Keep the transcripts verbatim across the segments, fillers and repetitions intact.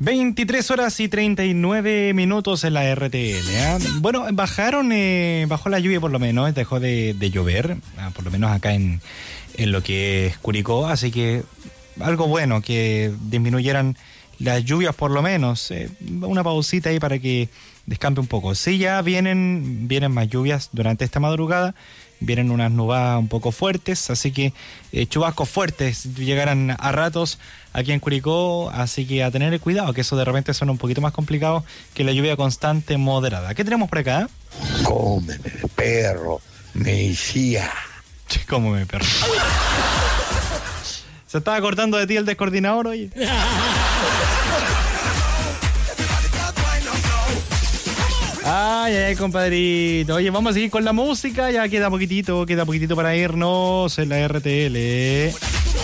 veintitrés horas y treinta y nueve minutos en la R T L. ¿eh? Bueno, bajaron, eh, bajó la lluvia por lo menos, dejó de, de llover, ah, por lo menos acá en, en lo que es Curicó, así que algo bueno que disminuyeran las lluvias por lo menos, eh, una pausita ahí para que descampe un poco. Sí, ya vienen, vienen más lluvias durante esta madrugada, vienen unas nubadas un poco fuertes, así que eh, chubascos fuertes llegarán a ratos aquí en Curicó, así que a tener cuidado, que eso de repente suena un poquito más complicado que la lluvia constante moderada. ¿Qué tenemos por acá? Cómeme, perro, me decía. Cómeme, perro. Se estaba cortando de ti el descoordinador, oye. Ay, ay, compadrito. Oye, vamos a seguir con la música. Ya queda poquitito, queda poquitito para irnos en la R T L.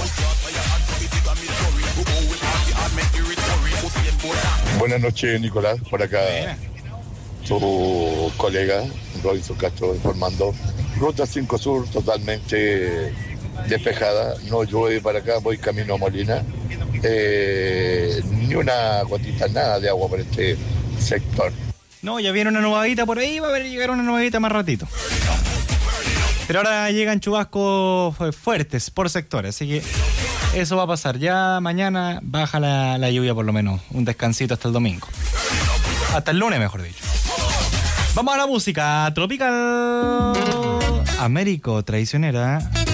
Buenas noches, Nicolás. Por acá, Buena. Tu colega, Robinson Castro, informando. Ruta cinco Sur totalmente despejada. No llueve para acá, voy camino a Molina. Eh, ni una gotita, nada de agua por este sector. No, ya viene una nubadita por ahí, va a llegar una nubadita más ratito. Pero ahora llegan chubascos fuertes por sectores, así que eso va a pasar. Ya mañana baja la, la lluvia por lo menos, un descansito hasta el domingo. Hasta el lunes, mejor dicho. Vamos a la música tropical. Américo, traicionera.